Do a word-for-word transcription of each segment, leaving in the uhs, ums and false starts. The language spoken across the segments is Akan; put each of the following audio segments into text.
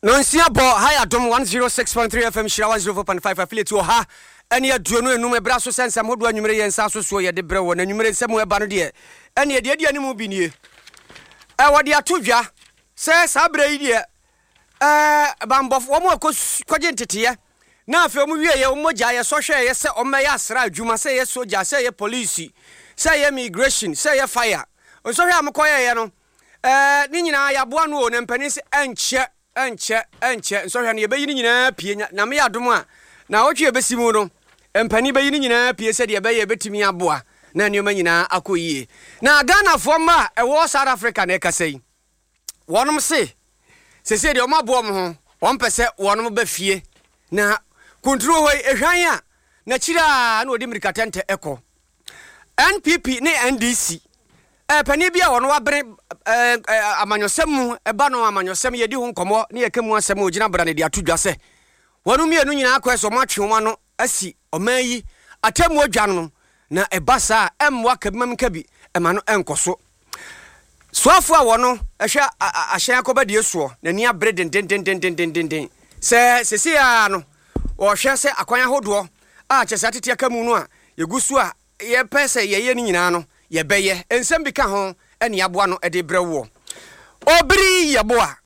No nsia bo high adom one oh six point three F M shira one oh four point five affiliate wo ha ene aduonu enum ebra so sense modo anwumere yen sa so so ye de bre wo na anwumere nsem e ba no de ene de de animu bi nie e wode atodwa se sabre yi de eh bambof wo mo kwaje ntete na afi omu wie ye wo mogya ye so hwe ye se omma ye asra adwuma se ye soja se ye police se ye immigration se ye fire so hwe amkoye ye no eh ni nyina ya boa no ne mpani se enche enche enche so hwe ne ye beyi ni nyina pie na me yadom a na wotwe besimu no mpani beyi ni nyina pie se de beye betimi aboa na nioma nyina akoyie na Ghana fo ma e wo South Africa na ekasai wonom se se se de o mabo mo ho won pese wonom ba fie na kontro hoi ehwan a na kira na odi mirikatente eko N P P ne N D C eh pani bia wono wabre eh amanyosem eba no amanyosem yedi ho nkomo ne yekemu asem ogina bra ne de atodwa se wono mienu nyina akweso matwema no asi omayi atemu odwa no na ebasa emwa kabimam kabi ema no enkoso soafo a wono ehwe ahyan akoba de esuo na ni abre den den den den den den den se se se a no o hwe se akwanya hodo a chese atete aka mu no a yegusu a ye pese ye ye ni nyina no ye beye ensem bi ka ho ene aboa no ede brewo obiri ye boa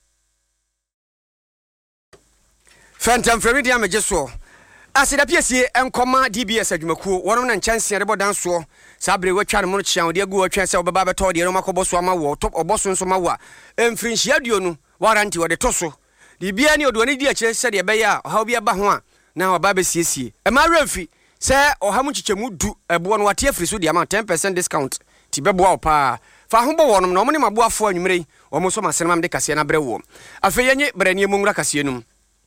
Phantom from India mejeso asida piesie enkoma D B S adwumakuo wono na nchanse de bodanso sabre watwa no chia ode agu watwa se obeba beto de no makoboso ama wo top oboso nso mawa emfrinhia aduo no warranty wode toso di bia ne odoni di akire se de beya oha obi aba ho a na oba be siesie e ma refi se oha mu chichemu du ebo no wate afiri so de ama ten percent discount ti beboa opa fa ho bo wonom na omne maboafo anwumere omo so masenam de kase na brewo afeyenye branie monwura kase num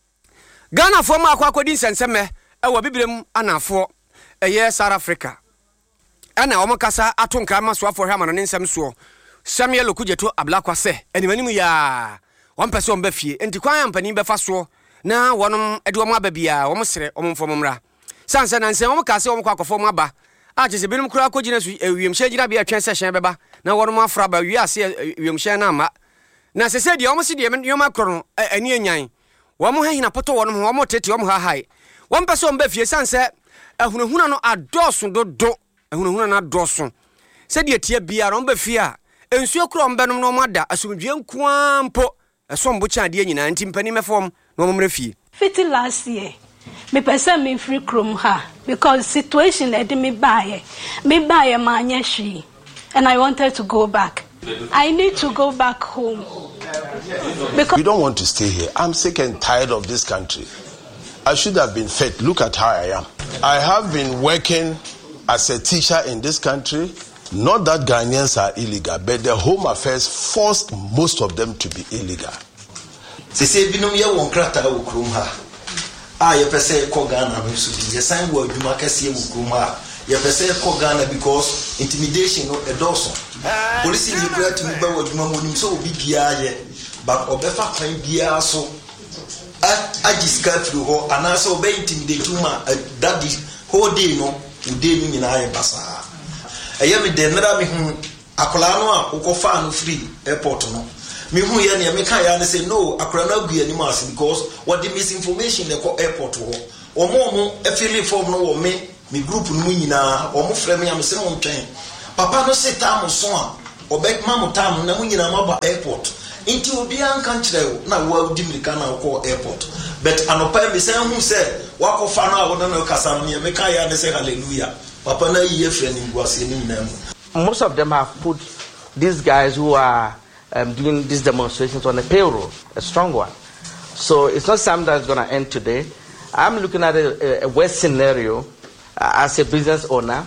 Ghana fo ma akwa akodi nsenseme e wa bibrem anafo eye South Africa ana omo kasa atonka ma so afo hwa mano ne nsem so Samuel Okujeto ablakwa se enimanimu ya wampese omba fie enti kwan ampani befa so na wonom ede omo ababia omo sere omo mfo momra sanse na nsen omo kase omo kwa akofo mo aba a chese binum kura akogina su ewiem hye gira bia twen se hyen beba na wonom afra ba wi ase ewiem hyen na ama na sese de omo se de yoma kro ani anyan womo hehina poto wonom womo tete womo ha hai wampese omba fie sanse ehunahuna no adoso dodo ehunahuna na adoso se de tie bia no omba fie a ensuo kro ombenom no mada asumdwe nkuampo eso mbo cha de nyina nti mpani mefom no momre fie fifty last year me person me free chrome ha because situation ed me buy me buy ma nya hwi and I wanted to go back. I need to go back home because we don't want to stay here. I'm sick and tired of this country. I should have been fed. Look at how I am. I have been working as a teacher in this country. Not that Ghanaians are illegal, but the Home Affairs forced most of them to be illegal. Se se binom ye won krata wo krom ha a ye pese ko Ghana no so bi ye san wo adwuma kase wo krom ha ye pese ko Ghana because intimidation no edoso police ni bra to ba wo adwuma mo nim so obi bia ye but obefa kwan bia so a agiska through ho ana so be intimidate ma that the whole day no ude ni nyina ye basa eye me de nra me hu akola no a ukofa no free airport no me hu ye ne me kan ya ne say no akora na gu ani mas because what the misinformation the airport ho omo omo e fill form no wo me me group no nyina omo frɛ me am se no ntwen papa no say tam so a obek ma mo tam na mu nyina ma ba airport inti obi an kan kyerɛ na wo di mirika na ko airport but anopa me say hu say wa ko fa no a wo no kasa me me kan ya ne say hallelujah papa na yi efre ni guase ni nyina mu. Most of them have put these guys who are Um, doing these demonstrations on a payroll, a strong one. So it's not something that's going to end today. I'm looking at a, a, a worst scenario uh, as a business owner.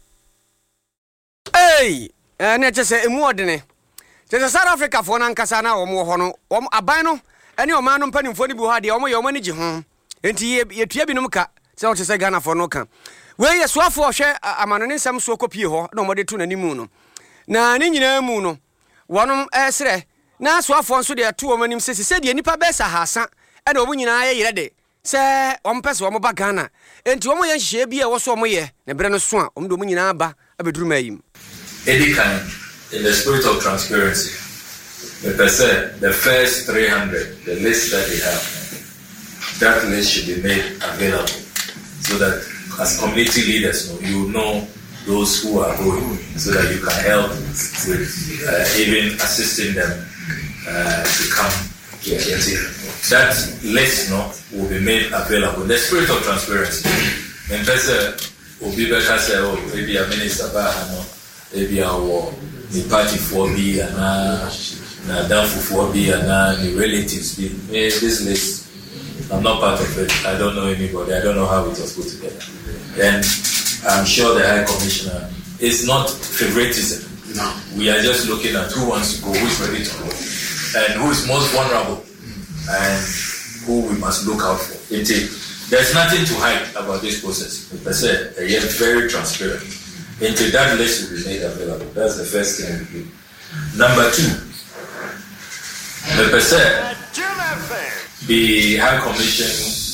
Hey, and it's a more than it. There's a South Africa for Nankasana or more hono, or Abano, and your man on penny for the Buhadi, or your money home. And ye Tiabinoka, so to say Ghana for no can. Where you swap for share a man in some so copio, no more than any moon. Na Nina Muno. Wonom esre na so afon so de to omanim se se de nipa be sa hasa e na omu nyina ye yire de se ompese omo ba Ghana enti omo ye hye bia wo so omo ye na bre no so a omo de omu nyina ba abeduru mayim edikan in the spirit of transparency Like I said, the first three hundred, the list that they have, that list should be made available so that as community leaders, you know those who are going so that you can help with uh, even assisting them uh, to come here. That list no, will be made available. The spirit of transparency. And person Obi Beka say, oh, maybe a minister Bahano, maybe our the party for B and na Danfu for B and the relatives be. This list, I'm not part of it. I don't know anybody. I don't know how it was put together. And I'm sure the High Commissioner is not favoritism. No. We are just looking at who wants to go, who is ready to go, and who is most vulnerable, and who we must look out for. Indeed, there's nothing to hide about this process. Like I said, they are very transparent. Until that list will be made available. That's the first thing we do. Number two, like I said, the High Commission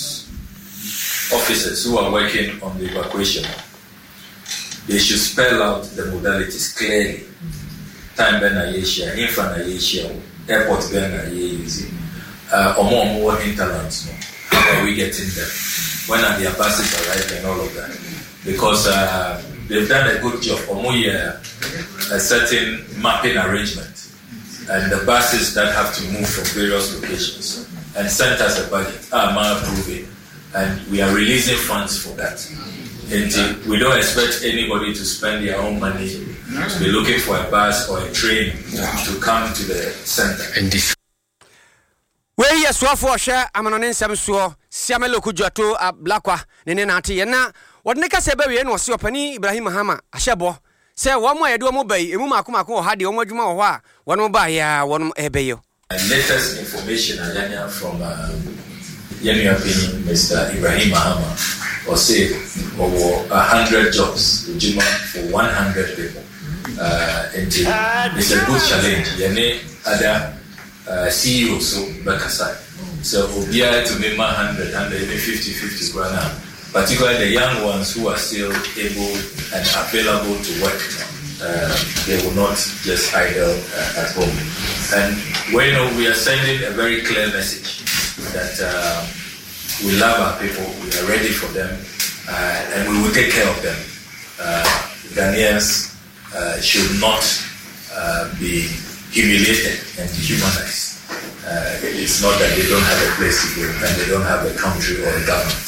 officers who are working on the evacuation, they should spell out the modalities clearly. Time ben Asia, infra Asia, airport ben Asia, or more more hinterlands. How are we getting them? When are the buses arriving and all of that? Because uh, they've done a good job. Or more uh, a certain mapping arrangement, and the buses that have to move from various locations and sent us a budget. Ah, man, approving. And we are releasing funds for that. And we don't expect anybody to spend their own money to be looking for a bus or a train to come to the center. Where yes, so for share, I'm on an insam so, Siamelo Kujato, a Blackwa, Nenati, Yena, what Nika Sebavian was your penny, Ibrahim Mahama, a shabo. Say one way I do a mobile, Imuma Kumako had the Omajuma, one more by ya, one ebeyo. Latest information from uh, Yemi opinion, Mister Ibrahim Mahama, or say over a hundred jobs for one hundred people. Uh, and it's a good challenge. Yene other uh, C E Os so Bakasai. So Obia to make one hundred, one hundred, fifty, fifty grand now. Particularly the young ones who are still able and available to work. Uh, they will not just idle uh, at home. And we know we are sending a very clear message that uh, we love our people, we are ready for them, uh, and we will take care of them. Uh, Ghanaians uh, should not uh, be humiliated and dehumanized. Uh, it's not that they don't have a place to go and they don't have a country or a government.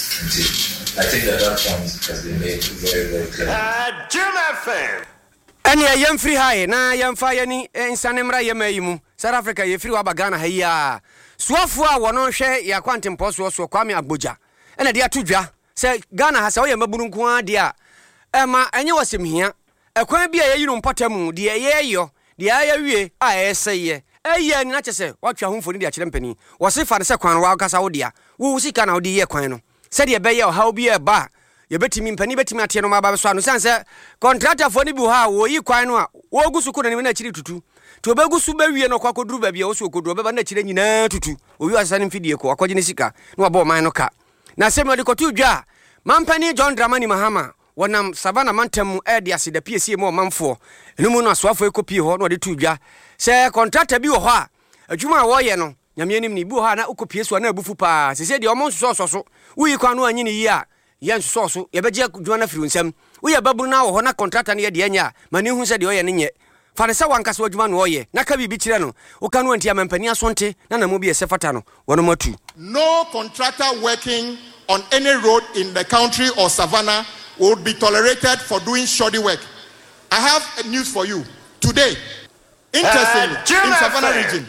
I think that that point has been made very, very clear. Uh, Jim F M. And ya yam free high na yam fire ni insanemra yemayimu South Africa ye free wabagana haya suafua wono hwe ya kwantem poso so Kwame Agboja ena dia tudwa se Ghana ha se wo yamabunu nko adia ema enye wasem hia ekwan bia ye yiro mpatamu de ye yo de ya wie a eseye eye ni na chese watwa homfoni de akire mpani wo se fa ne se kwan wa kasa wo dia wo sika na wo de ye kwan no se de be ye o ha obi e ba ye betimi mpani betimi atie no ma ba so anu sanse contractor for ni bu ha wo yi kwan no a wo gusu ko na ni na chiri tutu to be gusu be wie no kwa koduru ba bia wo so koduru be ba na chire nyina tutu owi asane mfidie ko akwaje ne sika no aba o man no ka na se me de kotu dwa mampani John Dramani Mahama wonam Savannah mantam e de ase da P C M o manfo enumu no asoafo ekopie ho no de tu dwa se contractor bi wo ho a adwuma wo ye no nyame anim ni bi wo ha na okopie so na abufu pa se se de o mo nso so so wi kwa no anyi ni yi a yen so so ye beje adwuma na firi nsam wi ye baburu na wo ho na contractor na ye de anya mani hu se de o ye ne nye fa ne se wankasa adwuma no ye na ka bibi kire no wo ka no anti amampani asonte na na mo bi se fata no wono matu. No contractor working on any road in the country or Savannah would be tolerated for doing shoddy work. I have news for you today. Interestingly, uh, in Savannah region,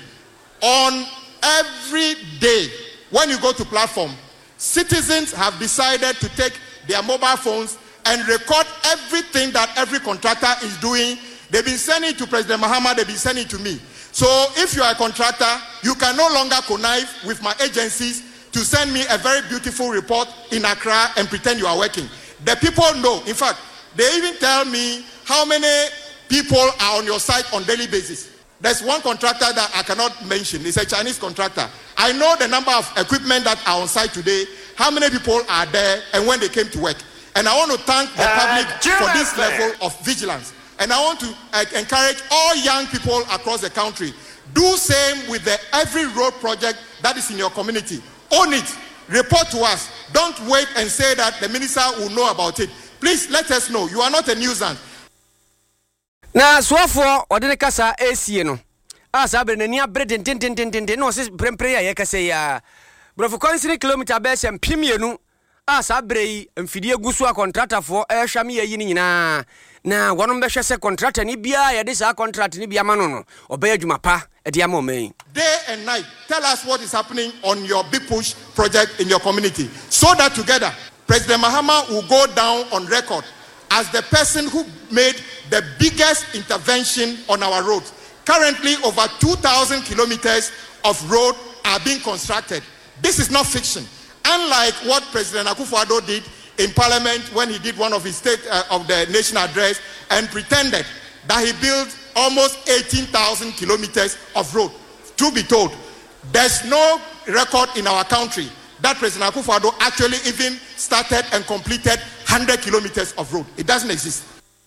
on every day when you go to platform, citizens have decided to take their mobile phones and record everything that every contractor is doing. They've been sending it to President Mahama, they've been sending it to me. So if you are a contractor, you can no longer connive with my agencies to send me a very beautiful report in Accra and pretend you are working. The people know. In fact, they even tell me how many people are on your site on daily basis. There's one contractor that I cannot mention. It's a Chinese contractor. I know the number of equipment that are on site today, how many people are there, and when they came to work. And I want to thank the public uh, for this level of vigilance. And I want to uh, encourage all young people across the country. Do same with the every road project that is in your community. Own it. Report to us. Don't wait and say that the minister will know about it. Please let us know. You are not a nuisance. Na swafo odene kasa esie no. Asa bre nani abre den den den den den no se prempre ya ye kase ya. Brofo konsini kilometer be se mpimienu. Asa bre yi mfidie gusu a contractor for e hwame yi ni nyina. Na wono be hwese contractor ni bia ya de sa contract ni bia ma no no. Obeya dwuma pa e de ama o man. Day and night, tell us what is happening on your big push project in your community, so that together President Mahama will go down on record as the person who made the biggest intervention on our roads. Currently, over two thousand kilometers of road are being constructed. This is not fiction. Unlike what President Akufo-Addo did in Parliament when he did one of his State uh, of the Nation address and pretended that he built almost eighteen thousand kilometers of road. Truth be told, there's no record in our country that President Akufo-Addo actually even started and completed one hundred kilometers of road. It doesn't exist.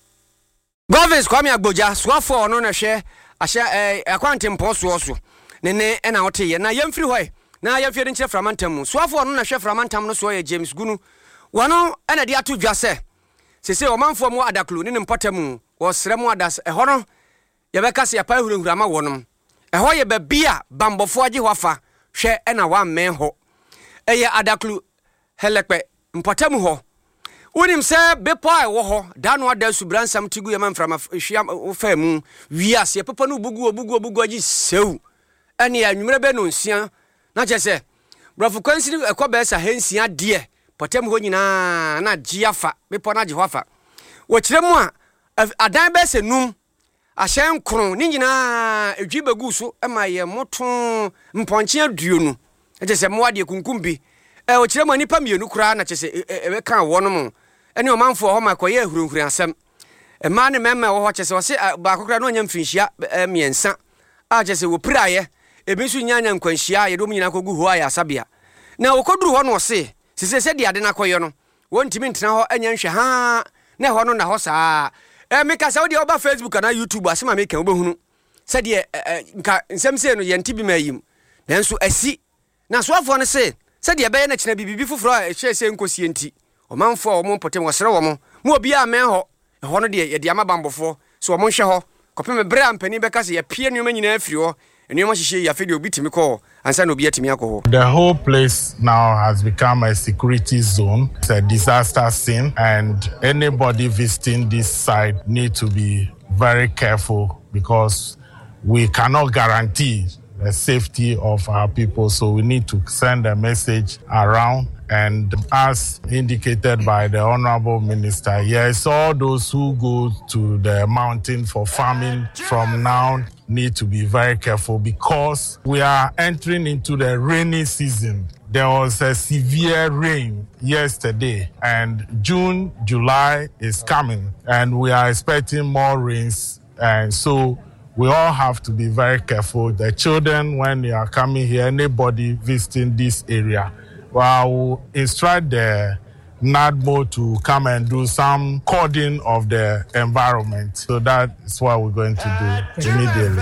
Governors Kwame Agboja swafo no na hwe ahye eh akwante mposo so ne ne na wote ye na yemfiri hoy na yemfiri nche framantam swafo no na hwe framantam no so ye James Gunu wono na de ato dwa se sese o manfo mu adaklu ne mpatamu wo sere mu adas e ho no ye beka se yapa hurahura ma wonom e ho ye babia bambofo age hwafa hwe na wa men ho eye adaklu helekpe mpatamu ho Unim se bepo ai wo ho da no ada subransam tigu ye manframa hwia fa mu wiase pepa no bugu obugu obugu agi sew ene ya nwumre be no nsia na che se brofo kwansi ekoba sa hansia de potem ho nyina na giafa bepo na gihofa wo kiremu a adan be se num ahyen kron ni nyina edwi begu so ema ye moto mponche aduo nu che se mo ade kunkumbi e wo kiremu anipa mienu kura na che se e kan wo no mo ene o manfo ho makoye ahurunhuru asem e ma ne mema wo ho chese wo se ba kokra no nya mfinhia miensa a chese wo praye e bi su nyanya nkwanhia ye do nyina kogu ho aya sabia na wo koduru ho no se sese se de ade na koyo no wontimi ntena ho anya nhwe ha na ho no na ho saa e me ka sa wo de oba Facebook na YouTube asema me kan obehunu se de nka nsem se no ye ntibi mayim nanso asi na so afo no se se de be ye na kina bibibi fufuro a ehwe se nkosie nti o manfo o mo potem wosere wo mo mo obi a men ho e ho no de ye de amabambofo so o mo nhwe ho kopem bre ampani be ka se ye pie nuoma nyina afiri ho enuoma hihye ya fedi obi timi ko ansa na obi atimi akoho. The whole place now has become a security zone. It's a disaster scene, and anybody visiting this site need to be very careful because we cannot guarantee the safety of our people, so we need to send a message around. And as indicated by the Honorable Minister, yes, all those who go to the mountain for farming from now need to be very careful because we are entering into the rainy season. There was a severe rain yesterday, and June, July is coming, and we are expecting more rains. And so we all have to be very careful. The children, when they are coming here, anybody visiting this area, well, I will instruct the NADMO to come and do some coding of the environment. So that is what we're going to do immediately.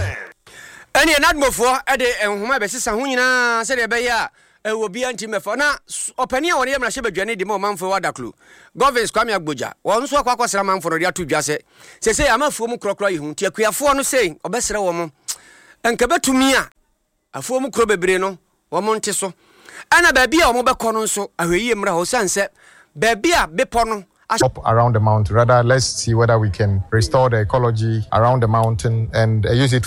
Any NADMO for Ede and Huma Bessis and Hunina said a beya, a will be anti mefona, opinion on the Sheba Journey, the moment for Wadaklu. Governors Kwame Agboja, one so quackwas a man for the two jase. Say, I'm a form crocroy whom Tia for no saying, or best woman. And Cabe to me, a form crobbe breno, one monteso. Ana baby o mo be kono so ahwe mra ho sanse baby a be pono up around the mountain. Rather, let's see whether we can restore the ecology around the mountain and uh, use it